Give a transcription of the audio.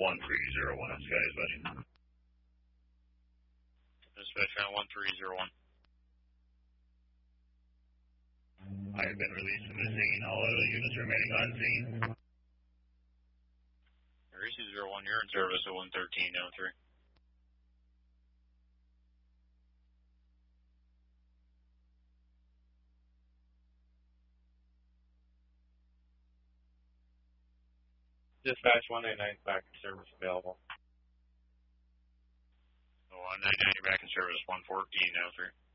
1301 on Sky Dispatch. Dispatch on 1301. I have been released from the scene. All other units remaining on scene. RC01, you're in service at 113.03. Dispatch 189 back in service available. 199, you're back in service 114.03.